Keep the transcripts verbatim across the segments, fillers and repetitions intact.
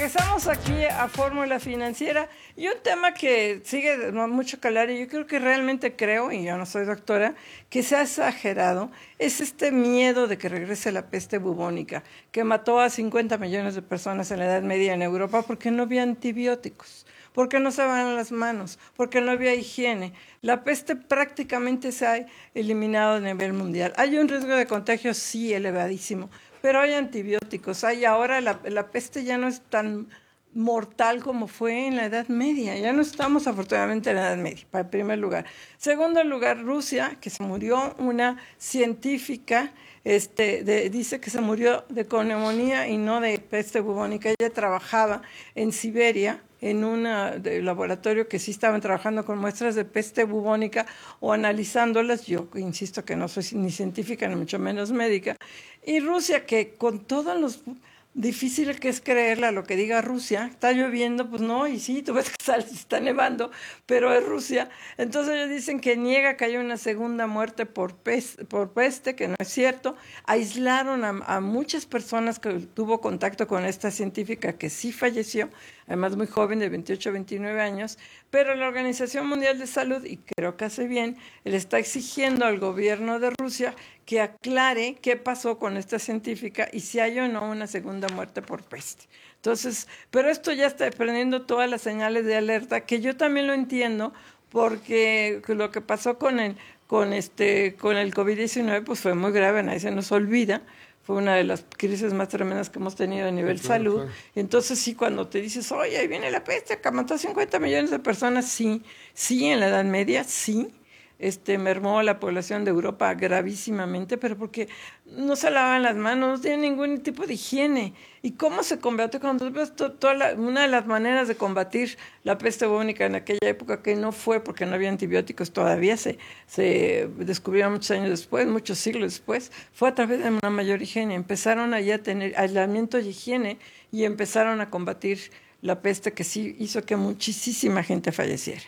regresamos aquí a Fórmula Financiera y un tema que sigue de mucho calar y yo creo que realmente creo, y yo no soy doctora, que se ha exagerado, es este miedo de que regrese la peste bubónica, que mató a cincuenta millones de personas en la Edad Media en Europa porque no había antibióticos, porque no se lavaban las manos, porque no había higiene. La peste prácticamente se ha eliminado a nivel mundial. Hay un riesgo de contagio, sí, elevadísimo, pero hay antibióticos. Hay ahora la, la peste ya no es tan mortal como fue en la Edad Media. Ya no estamos afortunadamente en la Edad Media, para el primer lugar. Segundo lugar, Rusia, que se murió una científica, este, de, dice que se murió de con neumonía y no de peste bubónica. Ella trabajaba en Siberia, en un laboratorio que sí estaban trabajando con muestras de peste bubónica o analizándolas. Yo insisto que no soy ni científica ni mucho menos médica. Y Rusia, que con todos los difícil que es creerle a lo que diga Rusia, está lloviendo, pues no, y sí, tú ves que sale, está nevando, pero es Rusia. Entonces ellos dicen que niega que haya una segunda muerte por peste, por peste, que no es cierto. Aislaron a, a muchas personas que tuvo contacto con esta científica que sí falleció, además muy joven, de veintiocho a veintinueve años, pero la Organización Mundial de Salud, y creo que hace bien, le está exigiendo al gobierno de Rusia que aclare qué pasó con esta científica y si hay o no una segunda muerte por peste. Entonces, pero esto ya está prendiendo todas las señales de alerta, que yo también lo entiendo, porque lo que pasó con el, con este, con el COVID diecinueve pues fue muy grave, nadie se nos olvida. Fue una de las crisis más tremendas que hemos tenido a nivel sí, claro, salud. Claro. Entonces, sí, cuando te dices, oye, ahí viene la peste, que mató a cincuenta millones de personas, sí, sí, en la Edad Media, sí, este, mermó la población de Europa gravísimamente, pero porque no se lavaban las manos, no tienen ningún tipo de higiene. ¿Y cómo se combate? Cuando ves to, toda la, una de las maneras de combatir la peste bubónica en aquella época, que no fue porque no había antibióticos, todavía se, se descubrieron muchos años después, muchos siglos después, fue a través de una mayor higiene. Empezaron allá a tener aislamiento y higiene y empezaron a combatir la peste, que sí hizo que muchísima gente falleciera.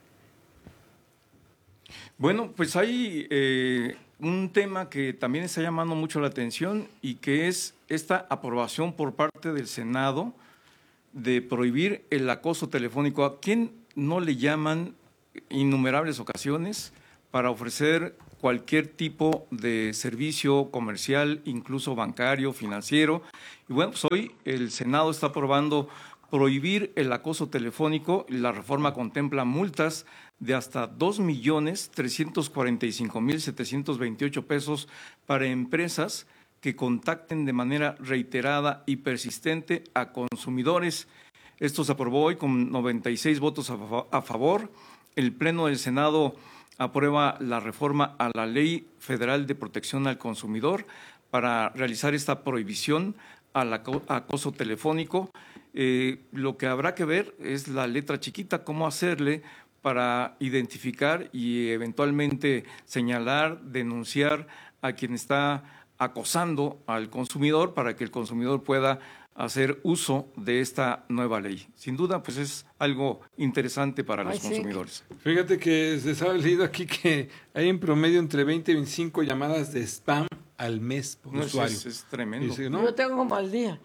Bueno, pues hay eh, un tema que también está llamando mucho la atención y que es esta aprobación por parte del Senado de prohibir el acoso telefónico. ¿A quién no le llaman innumerables ocasiones para ofrecer cualquier tipo de servicio comercial, incluso bancario, financiero? Y bueno, pues hoy el Senado está aprobando prohibir el acoso telefónico. La reforma contempla multas de hasta dos millones trescientos cuarenta y cinco mil setecientos veintiocho pesos para empresas que contacten de manera reiterada y persistente a consumidores. Esto se aprobó hoy con noventa y seis votos a favor. El Pleno del Senado aprueba la reforma a la Ley Federal de Protección al Consumidor para realizar esta prohibición al acoso telefónico. Eh, lo que habrá que ver es la letra chiquita, cómo hacerle para identificar y eventualmente señalar, denunciar a quien está acosando al consumidor para que el consumidor pueda hacer uso de esta nueva ley. Sin duda, pues es algo interesante para los Ay, consumidores. Sí. Fíjate que se ha leído aquí que hay en promedio entre veinte y veinticinco llamadas de spam al mes por no, usuario. Es, es tremendo. Dice, ¿no? Yo tengo como al día.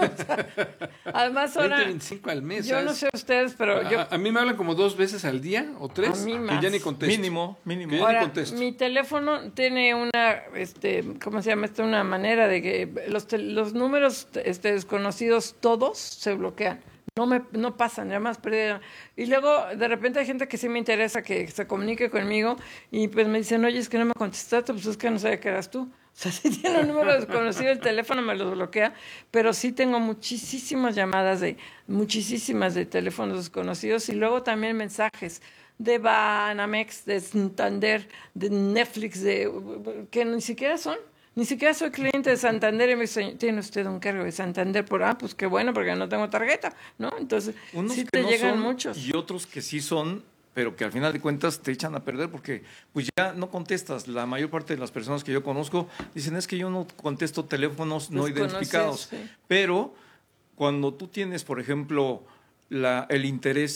Además, ahora, veinte, veinticinco al mes. Yo ¿sabes? no sé ustedes, pero a, yo... A mí me hablan como dos veces al día o tres. A mí más. Que ya ni contesto. Mínimo, mínimo. Que ya ahora, ni contesto. Mi teléfono tiene una, este, ¿cómo se llama esto? Una manera de que los, te, los números este, desconocidos todos se bloquean. No me no pasan, nada más perdieron. Y luego, de repente, hay gente que sí me interesa que se comunique conmigo y pues me dicen, oye, es que no me contestaste, pues es que no sabía que eras tú. O sea, si tiene un número desconocido, el teléfono me lo bloquea, pero sí tengo muchísimas llamadas de, muchísimas de teléfonos desconocidos y luego también mensajes de Banamex, de Santander, de Netflix, de que ni siquiera son. Ni siquiera soy cliente de Santander y me dice, tiene usted un cargo de Santander, por ah, pues qué bueno, porque no tengo tarjeta, ¿no? Entonces, unos sí que te no llegan son, muchos. Y otros que sí son, pero que al final de cuentas te echan a perder porque pues ya no contestas. La mayor parte de las personas que yo conozco dicen, es que yo no contesto teléfonos no identificados. Sí. Pero cuando tú tienes, por ejemplo, la, el interés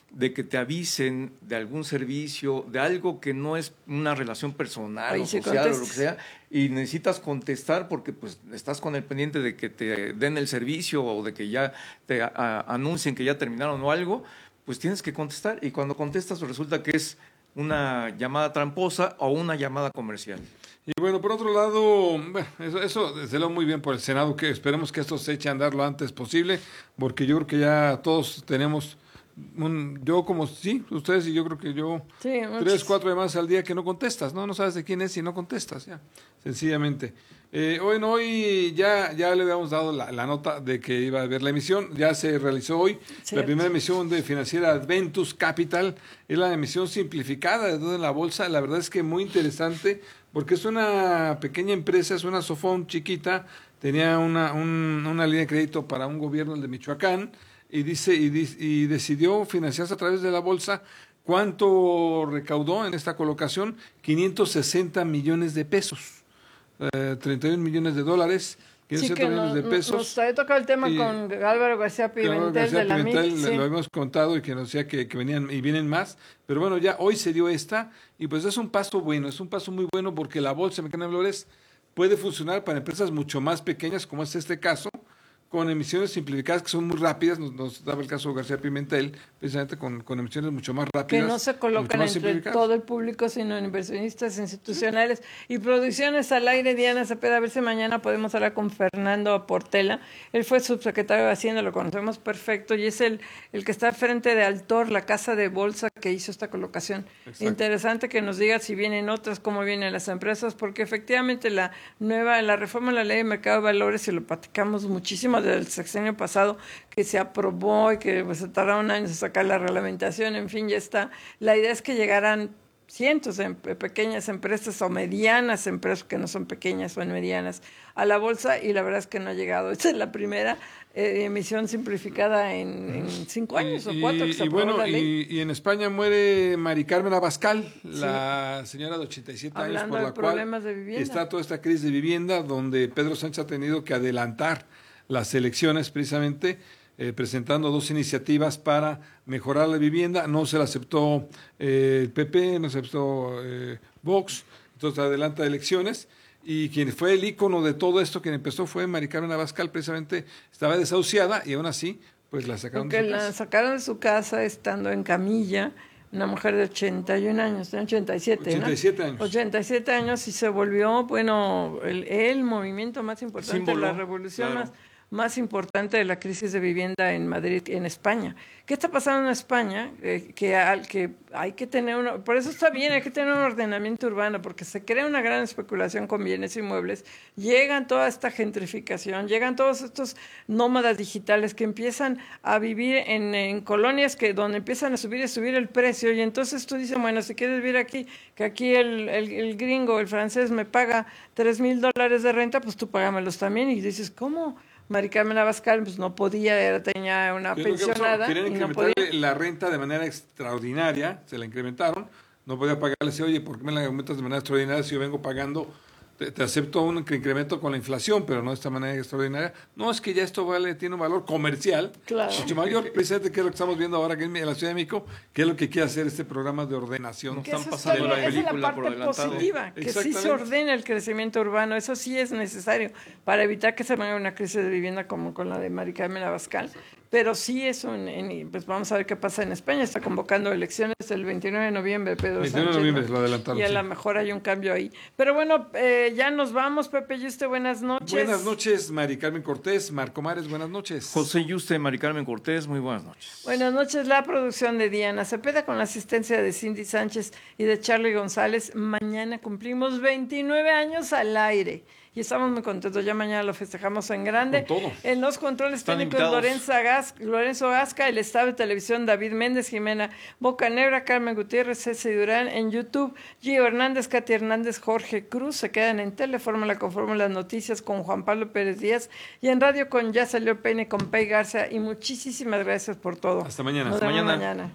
de que te avisen de algún servicio, de algo que no es una relación personal Ahí o sí social o lo que contestas. sea, y necesitas contestar porque pues estás con el pendiente de que te den el servicio o de que ya te a, a, anuncien que ya terminaron o algo, pues tienes que contestar, y cuando contestas pues resulta que es una llamada tramposa o una llamada comercial. Y bueno, por otro lado, bueno, eso, eso desde luego muy bien por el Senado, que esperemos que esto se eche a andar lo antes posible, porque yo creo que ya todos tenemos, un, yo como sí, ustedes y yo creo que yo, Sí, tres, muchos. cuatro llamadas al día que no contestas, ¿no? No sabes de quién es y no contestas, ya, sencillamente. Eh, hoy, no, hoy ya, ya le habíamos dado la, la nota de que iba a haber la emisión, ya se realizó hoy, Cierto. la primera emisión de financiera Adventus Capital, es la emisión simplificada de toda la bolsa, la verdad es que muy interesante, porque es una pequeña empresa, es una Sofón chiquita, tenía una, un, una línea de crédito para un gobierno, el de Michoacán, y dice y, di- y decidió financiarse a través de la bolsa. ¿Cuánto recaudó en esta colocación? quinientos sesenta millones de pesos, eh, treinta y un millones de dólares, Sí, quinientos sesenta que millones no, de no- pesos. nos había tocado el tema Y- con Álvaro García Claro, Pimentel García de la M I C. Pimentel, Sí. lo hemos contado y que nos decía que, que venían y vienen más, pero bueno, ya hoy se dio esta y pues es un paso bueno, es un paso muy bueno porque la Bolsa Mexicana de Valores puede funcionar para empresas mucho más pequeñas, como es este caso, con emisiones simplificadas que son muy rápidas, nos, nos daba el caso de García Pimentel, precisamente con, con emisiones mucho más Que rápidas. no se mucho colocan más entre simplificadas. todo el público, sino en inversionistas institucionales. Y producciones al aire, Diana Cepeda, a ver si mañana podemos hablar con Fernando Portela. Él fue subsecretario de Hacienda, lo conocemos perfecto, y es el, el que está frente de Altor, la casa de bolsa que hizo esta colocación. Exacto. Interesante que nos diga si vienen otras, cómo vienen las empresas, porque efectivamente la nueva, la reforma de la ley de mercado de valores, y lo platicamos muchísimo desde el sexenio pasado, que se aprobó y que pues, se tardaron años en sacar la reglamentación, en fin, ya está. La idea es que llegaran cientos de em- pequeñas empresas o medianas empresas, que no son pequeñas o medianas, a la bolsa, y la verdad es que no ha llegado. Esta es la primera eh, emisión simplificada en, en cinco años Y- o cuatro que y- se y aprobó bueno, la ley. y, y en España muere Mari Carmen Abascal, la señora de ochenta y siete años, Hablando por de la cual problemas de vivienda. está toda esta crisis de vivienda, donde Pedro Sánchez ha tenido que adelantar las elecciones precisamente, eh, presentando dos iniciativas para mejorar la vivienda. No se la aceptó eh, el P P, no se aceptó eh, Vox, entonces adelanta elecciones. Y quien fue el ícono de todo esto, quien empezó fue Mari Carmen Abascal, precisamente estaba desahuciada y aún así, pues la sacaron Porque de su la casa. sacaron de su casa estando en camilla, una mujer de ochenta y un años, de ochenta y siete, ¿no? ochenta y siete años. ochenta y siete años, y se volvió, bueno, el, el movimiento más importante, Símbolo, la revolución claro. más, más importante de la crisis de vivienda en Madrid, en España. ¿Qué está pasando en España? Eh, que, al, que hay que tener uno, por eso está bien, hay que tener un ordenamiento urbano, porque se crea una gran especulación con bienes inmuebles, llegan toda esta gentrificación, llegan todos estos nómadas digitales que empiezan a vivir en, en colonias que donde empiezan a subir y subir el precio, y entonces tú dices, bueno, si quieres vivir aquí, que aquí el, el, el gringo, el francés me paga tres mil dólares de renta, pues tú págamelos también, y dices, ¿cómo? Mari Carmen Abascal pues no podía, era, tenía una ¿Qué es lo que pasó? pensionada Querían y no incrementarle podía. la renta de manera extraordinaria, se la incrementaron, no podía pagarle, decía, oye, ¿por qué me la aumentas de manera extraordinaria si yo vengo pagando, te, te acepto un incremento con la inflación, pero no de esta manera extraordinaria? No, es que ya esto vale, tiene un valor comercial Claro. mucho mayor, precisamente que es lo que estamos viendo ahora que en la Ciudad de México, que es lo que quiere hacer este programa de ordenación. Que están eso pasando está la bien, esa es la película por parte adelantado. positiva, que sí se Exactamente. ordena el crecimiento urbano, eso sí es necesario para evitar que se venga una crisis de vivienda como con la de Mari Carmen Abascal, pero sí eso, en, en- pues vamos a ver qué pasa en España, está convocando elecciones el veintinueve de noviembre, Pedro veintinueve de Sánchez, noviembre ¿no? lo adelantaron, Y a sí. lo mejor hay un cambio ahí. Pero bueno, eh, ya nos vamos, Pepe Yuste, buenas noches. Buenas noches, Mari Carmen Cortés, Marco Mares, buenas noches. José Yuste, Mari Carmen Cortés, muy buenas noches. Buenas noches, la producción de Diana Cepeda con la asistencia de Cindy Sánchez y de Charlie González. Mañana cumplimos veintinueve años al aire y estamos muy contentos. Ya mañana lo festejamos en grande. Con todo. En los controles Están técnicos invitados. Lorenzo, Gas- Lorenzo Gasca, el estado de televisión David Méndez, Jimena Bocanegra, Carmen Gutiérrez, Ceci Durán en YouTube, Gio Hernández, Katy Hernández, Jorge Cruz. Se quedan en Telefórmula con Fórmula Noticias con Juan Pablo Pérez Díaz y en Radio con Ya Salió el Peine con Pei Garza. Y muchísimas gracias por todo. Hasta mañana. Nos Hasta vemos mañana. mañana.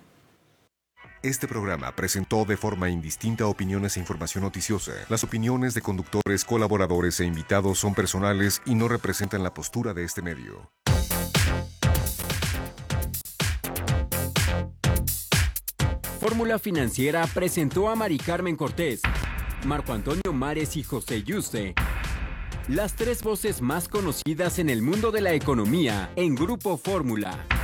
Este programa presentó de forma indistinta opiniones e información noticiosa. Las opiniones de conductores, colaboradores e invitados son personales y no representan la postura de este medio. Fórmula Financiera presentó a Mari Carmen Cortés, Marco Antonio Mares y José Yuste, las tres voces más conocidas en el mundo de la economía en Grupo Fórmula.